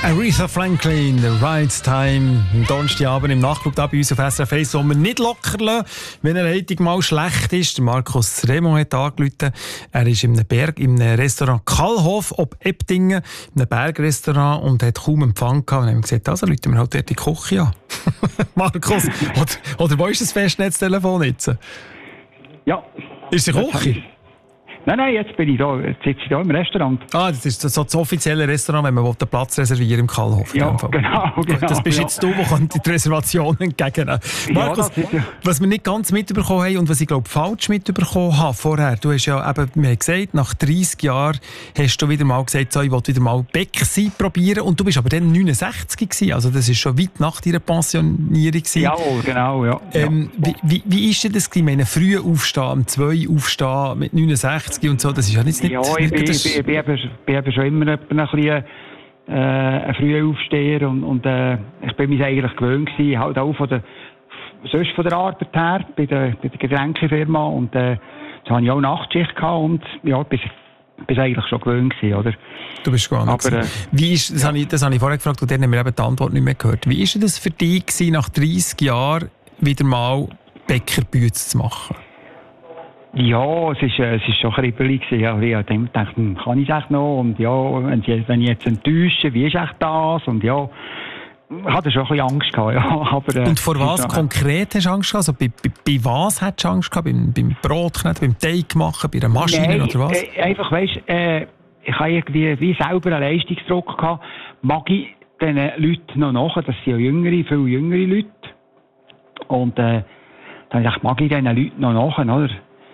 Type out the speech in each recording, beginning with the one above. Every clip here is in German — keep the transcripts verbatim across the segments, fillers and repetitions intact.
Aretha Franklin, The Right Time, am Donnerstagabend im Nachtclub da bei uns auf S R F eins, wo wir nicht locker lassen, wenn eine Leitung mal schlecht ist. Der Markus Remo hat angerufen. Er ist in einem Berg, in einem Restaurant Kallhof ob Ebdingen, in einem Bergrestaurant, und hat kaum Empfang gehabt. Und haben gesagt, also rufen wir halt dort die Küche an. Markus, oder, oder wo ist das Festnetztelefon jetzt? Ja. Ist die Küche? Nein, nein, jetzt bin ich da, jetzt sitze ich da im Restaurant. Ah, das ist so das offizielle Restaurant, wenn man den Platz reservieren im Kallhof. Ja, genau, genau. Das bist ja. jetzt du, der die Reservation entgegennehmen. Markus, ja, ja. was wir nicht ganz mitbekommen haben und was ich glaube falsch mitbekommen habe vorher, du hast ja eben, wir haben gesagt, nach dreissig Jahren hast du wieder mal gesagt, so, ich wollte wieder mal Bäcker sein probieren, und du bist aber dann neunundsechzig gewesen, also das ist schon weit nach deiner Pensionierung gewesen. Ja, genau, ja. Ähm, ja. Wie, wie, wie ist denn das gewesen? Ich meine, früh aufstehen, um zwei aufstehen, mit neunundsechzig und so, das ist ja nicht... Ja, ich bin, ich bin, ich bin, eben, bin eben schon immer ein bisschen äh, ein früher Aufsteher, und, und äh, ich bin mich eigentlich gewöhnt gewesen, halt auch von der, sonst von der Arbeit her, bei der, bei der Getränkefirma, und äh, da hatte ich auch Nachtschicht gehabt, und ja, bis bist eigentlich schon gewöhnt gewesen, oder? Du bist gewohnt. Aber, äh, wie ist, das, ja. habe ich, das habe ich vorher gefragt, und dann haben wir eben die Antwort nicht mehr gehört. Wie ist das für dich gewesen, nach dreissig Jahren wieder mal Bäckerbüte zu machen? Ja, es ist, äh, es ist schon kribbelig gewesen. Ja, ich habe gedacht, hm, kann ich es echt noch? Und ja, wenn ich, wenn ich jetzt enttäusche, wie ist echt das? Und ja, ich hatte schon ein bisschen Angst gehabt, ja. Aber, äh, und vor was konkret hast du Angst gehabt? Also bei, bei, bei was hättest du Angst gehabt? Beim, beim Brotkneten, beim Teig machen, bei einer Maschine, Nein, oder was? Äh, einfach, weisst, äh, ich habe irgendwie wie selber einen Leistungsdruck gehabt. Mag ich diesen Leuten noch nach? Das sind ja jüngere, viel jüngere Leute. Und äh, dann habe ich gedacht, mag ich diesen Leuten noch nach, oder?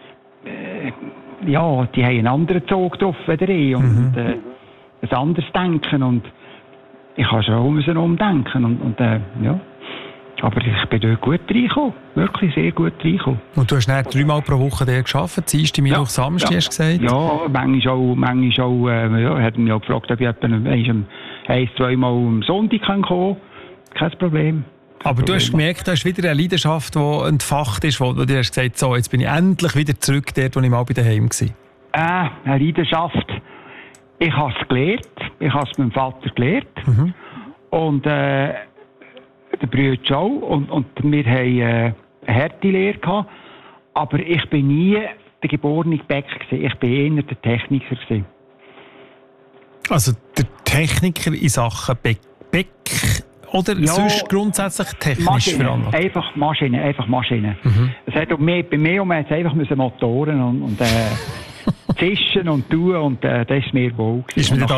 Ja, die haben einen anderen Zug drauf als ich, und mhm. äh, ein anderes Denken, und ich habe schon umdenken, und, und äh, ja. Aber ich bin dort gut reingekommen, wirklich sehr gut reingekommen. Und du hast dann dreimal pro Woche dort gearbeitet, Dienstag, Mittwoch, ja, Samstag, ja. hast du gesagt? Ja, manchmal auch, manchmal auch äh, ja, hat mich auch gefragt, ob ich etwa ein, zweimal am Sonntag kommen kann. Kein Problem. Aber du hast gemerkt, du hast wieder eine Leidenschaft, die entfacht ist, wo du dir hast gesagt, so, jetzt bin ich endlich wieder zurück dort, wo ich mal bei daheim war. Äh, eine Leidenschaft. Ich habe es gelernt. Ich habe es meinem Vater gelernt. Mhm. Und äh, der Bruder auch. Und, und wir haben äh, eine harte Lehre gehabt. Aber ich bin nie der geborene Bäcker gewesen. Ich bin eher der Techniker gewesen. Also der Techniker in Sachen Bäck... Bäck Oder ja, sonst grundsätzlich technisch veranlagt? Einfach Maschinen, einfach Maschinen. Mhm. Es hat bei, bei mir um jetzt einfach Motoren und, und äh, zischen und tun, und äh, das ist mir wohl.